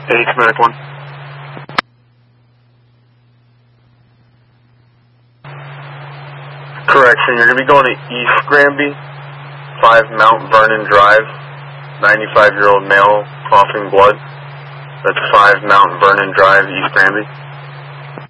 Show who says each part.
Speaker 1: Hey, Medic 1. Correction, you're going to be going to East Granby, 5 Mount Vernon Drive, 95-year-old male coughing blood. That's 5 Mount Vernon Drive, East Granby.